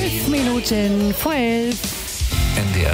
11 vor 11. NDR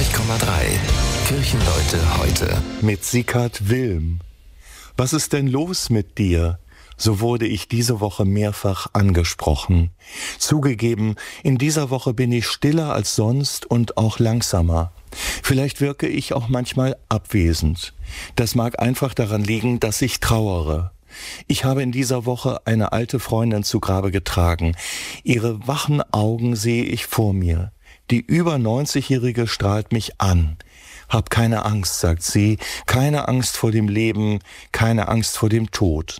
90,3. Kirchenleute heute. Mit Sieghard Wilm. Was ist denn los mit dir? So wurde ich diese Woche mehrfach angesprochen. Zugegeben, in dieser Woche bin ich stiller als sonst und auch langsamer. Vielleicht wirke ich auch manchmal abwesend. Das mag einfach daran liegen, dass ich trauere. Ich habe in dieser Woche eine alte Freundin zu Grabe getragen. Ihre wachen Augen sehe ich vor mir. Die über 90-Jährige strahlt mich an. Hab keine Angst, sagt sie, keine Angst vor dem Leben, keine Angst vor dem Tod.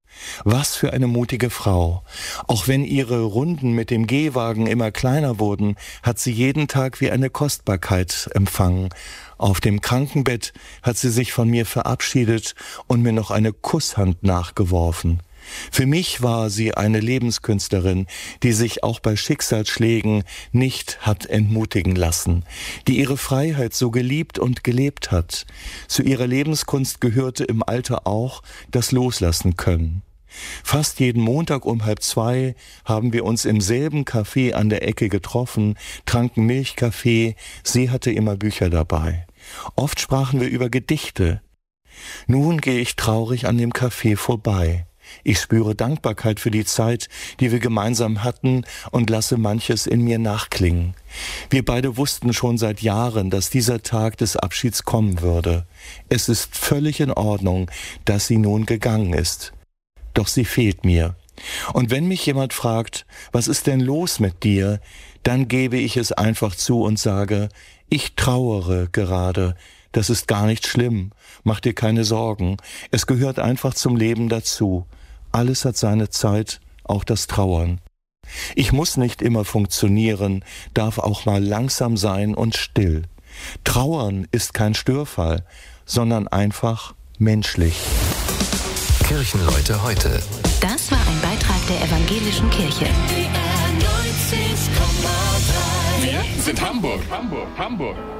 Was für eine mutige Frau. Auch wenn ihre Runden mit dem Gehwagen immer kleiner wurden, hat sie jeden Tag wie eine Kostbarkeit empfangen. Auf dem Krankenbett hat sie sich von mir verabschiedet und mir noch eine Kusshand nachgeworfen. Für mich war sie eine Lebenskünstlerin, die sich auch bei Schicksalsschlägen nicht hat entmutigen lassen, die ihre Freiheit so geliebt und gelebt hat. Zu ihrer Lebenskunst gehörte im Alter auch das Loslassen können. Fast jeden Montag um 1:30 haben wir uns im selben Café an der Ecke getroffen, tranken Milchkaffee, sie hatte immer Bücher dabei. Oft sprachen wir über Gedichte. Nun gehe ich traurig an dem Café vorbei. Ich spüre Dankbarkeit für die Zeit, die wir gemeinsam hatten und lasse manches in mir nachklingen. Wir beide wussten schon seit Jahren, dass dieser Tag des Abschieds kommen würde. Es ist völlig in Ordnung, dass sie nun gegangen ist. Doch sie fehlt mir. Und wenn mich jemand fragt, was ist denn los mit dir, dann gebe ich es einfach zu und sage, ich trauere gerade. Das ist gar nicht schlimm. Mach dir keine Sorgen. Es gehört einfach zum Leben dazu. Alles hat seine Zeit, auch das Trauern. Ich muss nicht immer funktionieren, darf auch mal langsam sein und still. Trauern ist kein Störfall, sondern einfach menschlich. Kirchenleute heute. Das war ein Beitrag der Evangelischen Kirche. Wir sind Hamburg.